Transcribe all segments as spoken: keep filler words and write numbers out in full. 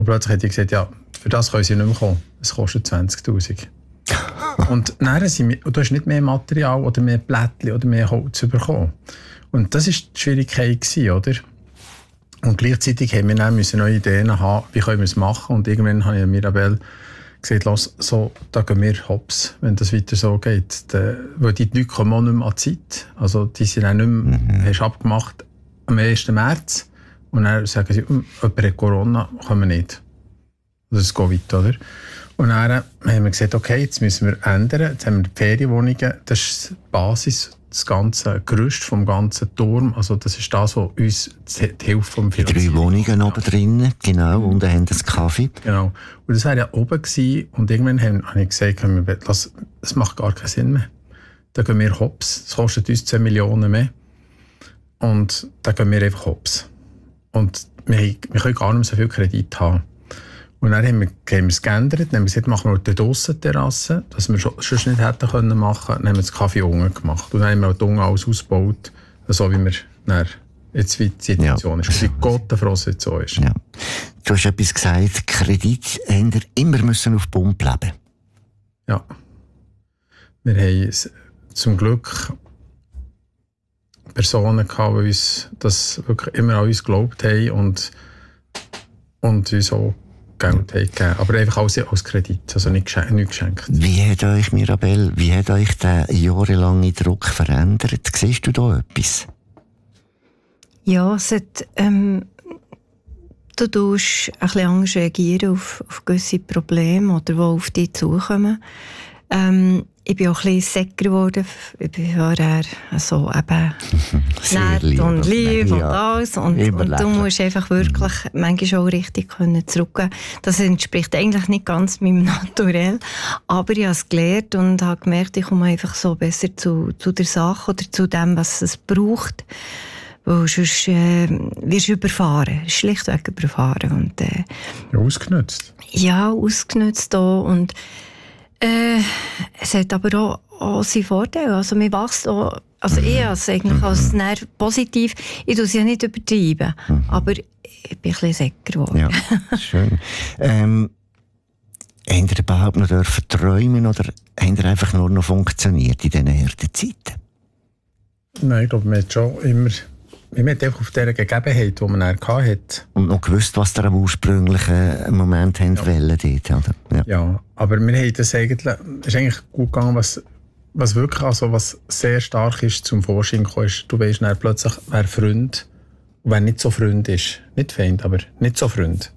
Und plötzlich hat die gesagt, ja, für das können sie nicht mehr kommen. Es kostet zwanzigtausend. Und dann sind wir, du hast nicht mehr Material oder mehr Blättchen oder mehr Holz bekommen. Und das war die Schwierigkeit gewesen, oder? Und gleichzeitig haben wir dann neue Ideen haben, wie können wir es machen. Und irgendwann habe ich Mirabelle gesagt, lass, so, da gehen wir hops, wenn das weiter so geht. Da, weil die Leute kommen auch nicht mehr an die Zeit. Also die sind auch nicht mehr, mhm. hast abgemacht am ersten März. Und dann sagen sie, hm, jemand hat Corona, können wir nicht. Das ist Covid, oder? Und dann haben wir gesagt, okay, jetzt müssen wir ändern. Jetzt haben wir die Ferienwohnungen, das ist die Basis, das ganze Gerüst vom ganzen Turm. Also das ist das, was uns die Hilfe vom Finanzieren. Die drei Wohnungen oben drinnen, genau, und dann haben das Kaffee. Genau. Und das war ja oben gewesen, und irgendwann habe ich gesagt, das, das macht gar keinen Sinn mehr. Da gehen wir hops. Das kostet uns zehn Millionen mehr. Und da gehen wir einfach hops. Und wir, wir können gar nicht mehr so viel Kredit haben. Und dann haben wir, haben wir es geändert. Dann haben wir gesagt, machen wir die Dussenterrasse, dass wir schon, sonst nicht hätten können machen. Dann haben wir das Kaffee unten gemacht. Und dann haben wir auch die unten alles ausgebaut, so wie wir dann jetzt wie die Situation ja. ist. Wie Gott froh, dass es so ist. Ja. Du hast etwas gesagt, Kredit haben wir immer müssen auf Bund leben. Ja. Wir haben zum Glück Personen gehabt, die uns das wirklich immer an uns geglaubt haben und, und uns auch Geld gegeben. Aber einfach als, als Kredit, also nicht geschenkt, nicht geschenkt. Wie hat euch, Mirabelle, wie hat euch der jahrelange Druck verändert? Siehst du da etwas? Ja, es hat, ähm, du tust ein bisschen anders reagieren auf, auf gewisse Probleme, oder die auf dich zukommen. Ähm, ich bin auch ein bisschen säcker geworden. Ich bin vorher so eben nett lieb und lieb ja. und alles. Und, und du musst einfach wirklich mhm. manchmal auch richtig können zurückgehen. Das entspricht eigentlich nicht ganz meinem Naturell. Aber ich habe es gelernt und habe gemerkt, ich komme einfach so besser zu, zu der Sache oder zu dem, was es braucht. Weil sonst äh, wirst du überfahren, schlichtweg überfahren. Und, äh, ja, ausgenutzt. Ja, ausgenutzt auch. Und Äh, es hat aber auch, auch seine Vorteile. Also, man wächst auch, also ich als eigentlich mhm. als Nerv positiv. Ich tue es ja nicht übertreiben. Mhm. Aber ich bin ein bisschen säcker geworden. Ja, schön. ähm, habt ihr überhaupt noch dürfen träumen oder habt ihr einfach nur noch funktioniert in diesen harten Zeiten? Nein, ich glaube, man hat schon immer, man hat einfach auf dieser Gegebenheit, die man dann hatte. Und noch gewusst, was ihr am ursprünglichen Moment ja. wollen dort, oder? Ja. ja, aber wir haben das eigentlich, es ist eigentlich gut gegangen, was, was wirklich, also was sehr stark ist zum Vorschein gekommen ist, du weisst dann plötzlich, wer Freund und wer nicht so Freund ist. Nicht Feind, aber nicht so Freund.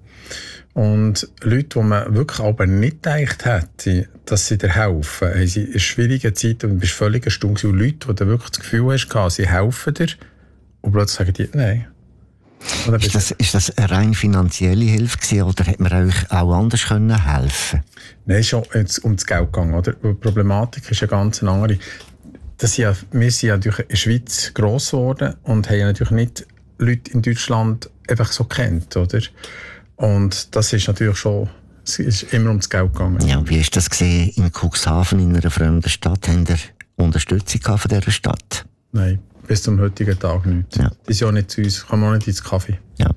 Und Leute, die man wirklich aber nicht gedacht hätte, dass sie dir helfen, haben sie in schwierigen Zeiten, und du bist völlig erstaunt, und Leute, die du wirklich das Gefühl hast, sie helfen dir, und plötzlich sagen die, nein. Ist das, ist das eine rein finanzielle Hilfe gewesen, oder hätte man euch auch anders können helfen? Nein, es ist schon um das Geld gegangen, oder? Die Problematik ist ja ganz eine andere. Das ja, wir sind ja natürlich in der Schweiz gross geworden und haben natürlich nicht Leute in Deutschland einfach so kennt, oder? Und das ist natürlich schon, es ist immer um das Geld gegangen. Ja, wie ist das gesehen in Cuxhaven, in einer fremden Stadt? Habt ihr Unterstützung von dieser Stadt? Nein. Bis zum heutigen Tag nicht. Ja. Die sind ja nicht zu uns, kommen auch nicht ins Kaffee. Ja.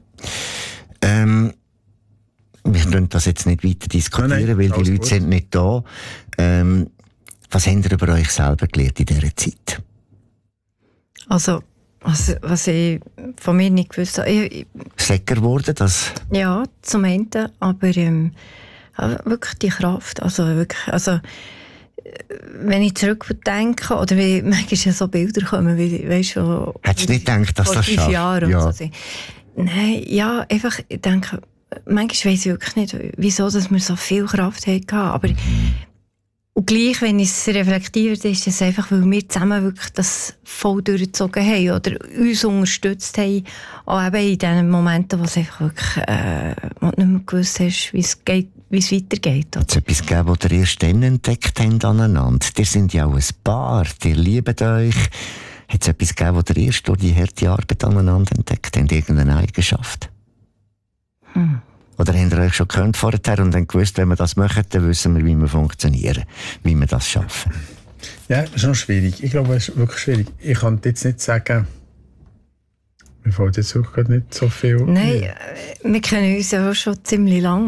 Ähm, wir können das jetzt nicht weiter diskutieren, nein, nein, weil die Leute gut. sind nicht da. Ähm, was habt ihr über euch selber gelernt in dieser Zeit? Also, was, was ich von mir nicht gewusst habe. Ich, Säcker geworden, das? Ja, zum einen, aber ähm, wirklich die Kraft. Also wirklich, also wenn ich zurückdenke, oder wie manchmal so Bilder kommen, wie, weißt du, hättest du nicht gedacht, dass das schafft? Jahren ja. So. Nein, ja, einfach, ich denke, manchmal weiss ich wirklich nicht, wieso dass wir so viel Kraft hatten, aber mhm. und gleich, wenn ich es reflektiere, ist es einfach, weil wir zusammen wirklich das voll durchgezogen haben oder uns unterstützt haben, auch eben in den Momenten, wo es einfach wirklich, äh, wo du nicht mehr gewusst hast, wie es geht, wie es weitergeht. Hat es etwas gegeben, was ihr erst dann entdeckt habt aneinander? Ihr seid ja auch ein Paar, ihr liebt euch. Hat es etwas gegeben, was ihr erst durch die harte Arbeit aneinander entdeckt habt? Irgendeine Eigenschaft? Hm. Oder habt ihr euch schon gekannt vorher und dann gewusst, wenn wir das machen, dann wissen wir, wie wir funktionieren, wie wir das schaffen? Ja, das ist noch schwierig. Ich glaube, es ist wirklich schwierig. Ich kann jetzt nicht sagen, Mir fällt jetzt auch gerade nicht so viel. Nein, wir kennen uns ja auch schon ziemlich lange.